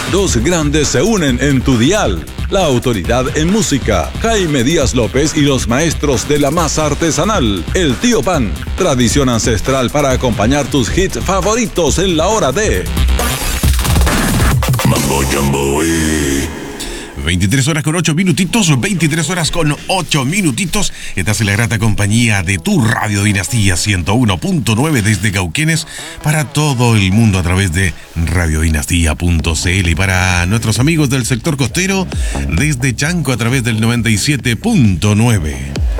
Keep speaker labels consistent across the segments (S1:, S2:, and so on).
S1: Dos grandes se unen en tu dial. La autoridad en música, Jaime Díaz López y los maestros de la masa artesanal, el Tío Pan. Tradición ancestral para acompañar tus hits favoritos en la hora de...
S2: Mambo Jambo.
S3: 23 horas con 8 minutitos, 23 horas con 8 minutitos. Estás en la grata compañía de tu Radio Dinastía 101.9 desde Cauquenes para todo el mundo a través de radiodinastía.cl y para nuestros amigos del sector costero desde Chanco a través del 97.9.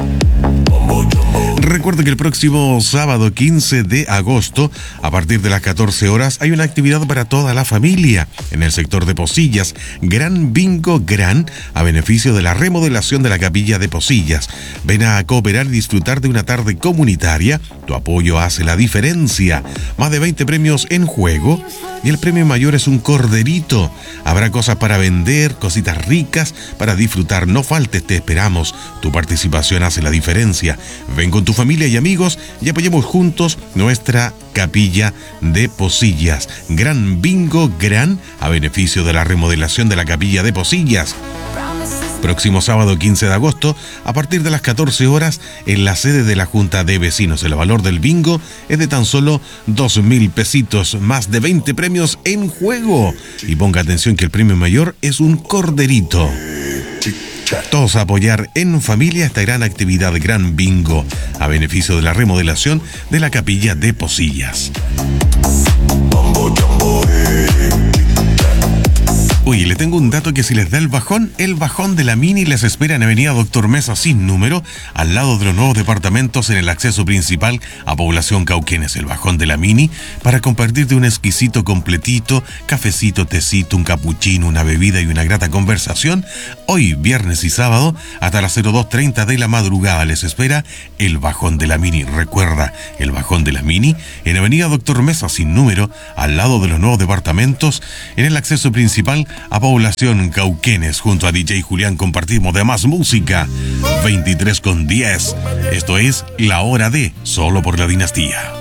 S3: Recuerda que el próximo sábado 15 de agosto, a partir de las 14 horas, hay una actividad para toda la familia en el sector de Posillas. Gran Bingo Gran, a beneficio de la remodelación de la capilla de Posillas. Ven a cooperar y disfrutar de una tarde comunitaria. Tu apoyo hace la diferencia. Más de 20 premios en juego y el premio mayor es un corderito. Habrá cosas para vender, cositas ricas para disfrutar. No faltes, te esperamos. Tu participación hace la diferencia. Ven con tu familia y amigos y apoyemos juntos nuestra capilla de Posillas. Gran Bingo Gran, a beneficio de la remodelación de la capilla de Posillas. Próximo sábado 15 de agosto, a partir de las 14 horas, en la sede de la Junta de Vecinos. El valor del bingo es de tan solo 2.000 pesitos, más de 20 premios en juego. Y ponga atención que el premio mayor es un corderito. Todos a apoyar en familia esta gran actividad Gran Bingo, a beneficio de la remodelación de la capilla de Posillas. Oye, le tengo un dato que si les da el bajón de la Mini les espera en Avenida Doctor Mesa sin número, al lado de los nuevos departamentos en el acceso principal a Población Cauquenes. El bajón de la Mini para compartirte un exquisito completito, cafecito, tecito, un capuchino, una bebida y una grata conversación. Hoy, viernes y sábado, hasta las 02:30 de la madrugada les espera el bajón de la Mini. Recuerda, el bajón de la Mini en Avenida Doctor Mesa sin número, al lado de los nuevos departamentos en el acceso principal a Población Cauquenes. Junto a DJ Julián compartimos de más música. 23:10. Esto es La Hora de Solo por la Dinastía.